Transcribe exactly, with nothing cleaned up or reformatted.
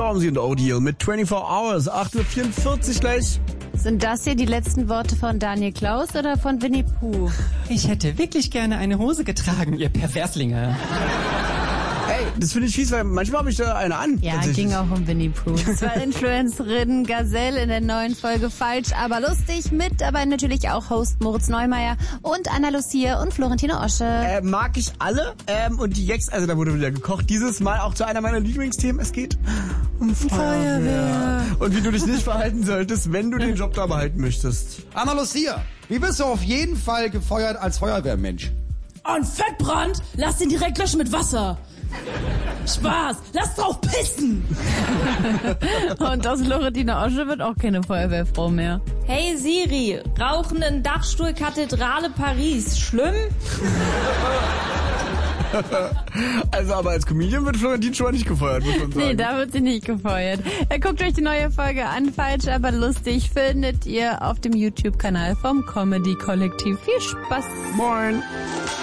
Stormzy und O'Deal mit vierundzwanzig Hours, acht Uhr vierundvierzig gleich. Sind das hier die letzten Worte von Daniel Klaus oder von Winnie Pooh? Ich hätte wirklich gerne eine Hose getragen, ihr Perverslinge. Ey, das finde ich fies, weil manchmal habe ich da eine an. Ja, ging auch um Winnie Pooh. Zwei Influencerinnen, Gazelle in der neuen Folge Falsch, aber lustig. Mit dabei natürlich auch Host Moritz Neumeier und Anna Lucia und Florentino Osche. Äh, mag ich alle. Ähm, und die Gags, also da wurde wieder gekocht. Dieses Mal auch zu einer meiner Lieblingsthemen. Es geht um Feuerwehr. Feuerwehr. Und wie du dich nicht verhalten solltest, wenn du den Job da behalten möchtest. Anna Lucia, wie wirst du auf jeden Fall gefeuert als Feuerwehrmensch? Ein Fettbrand? Lass den direkt löschen mit Wasser. Spaß, lass drauf pissen! Und aus Florentino Osche wird auch keine Feuerwehrfrau mehr. Hey Siri, Rauchen in Dachstuhl Kathedrale Paris, schlimm? Also aber als Comedian wird Florentin schon mal nicht gefeuert, muss man sagen. Nee, da wird sie nicht gefeuert. Guckt euch die neue Folge an, Falsch, aber lustig, findet ihr auf dem YouTube-Kanal vom Comedy-Kollektiv. Viel Spaß! Moin!